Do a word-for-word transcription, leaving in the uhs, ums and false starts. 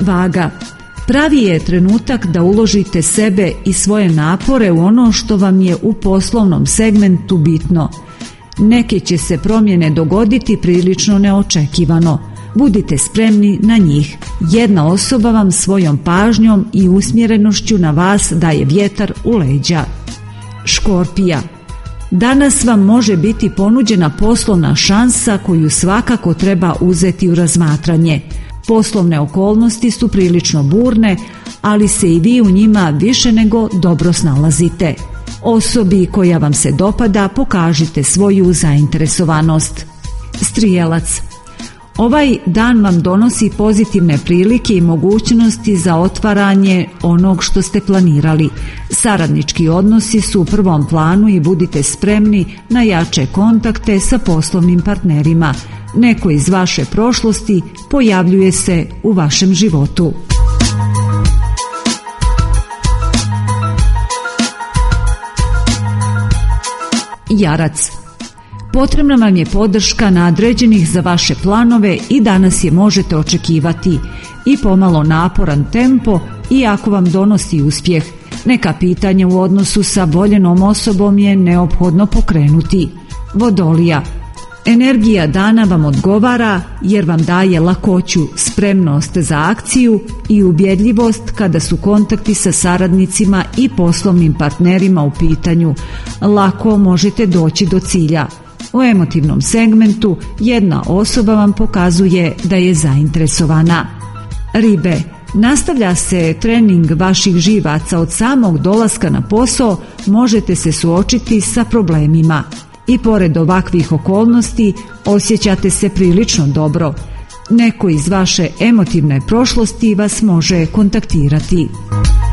Vaga. Pravi je trenutak da uložite sebe i svoje napore u ono što vam je u poslovnom segmentu bitno. Neke će se promjene dogoditi prilično neočekivano. Budite spremni na njih. Jedna osoba vam svojom pažnjom i usmjerenošću na vas daje vjetar u leđa. Škorpija. Danas vam može biti ponuđena poslovna šansa koju svakako treba uzeti u razmatranje. Poslovne okolnosti su prilično burne, ali se i vi u njima više nego dobro snalazite. Osobi koja vam se dopada pokažite svoju zainteresovanost. Strijelac. Ovaj dan vam donosi pozitivne prilike i mogućnosti za otvaranje onog što ste planirali. Saradnički odnosi su u prvom planu i budite spremni na jače kontakte sa poslovnim partnerima. Neko iz vaše prošlosti pojavljuje se u vašem životu. Jarac. Potrebna vam je podrška nadređenih za vaše planove i danas je možete očekivati. I pomalo naporan tempo, iako vam donosi uspjeh. Neka pitanja u odnosu sa voljenom osobom je neophodno pokrenuti. Vodolija. Energija dana vam odgovara jer vam daje lakoću, spremnost za akciju i ubjedljivost kada su kontakti sa saradnicima i poslovnim partnerima u pitanju. Lako možete doći do cilja. U emotivnom segmentu jedna osoba vam pokazuje da je zainteresovana. Ribe. Nastavlja se trening vaših živaca. Od samog dolaska na posao možete se suočiti sa problemima. I pored ovakvih okolnosti osjećate se prilično dobro. Neko iz vaše emotivne prošlosti vas može kontaktirati.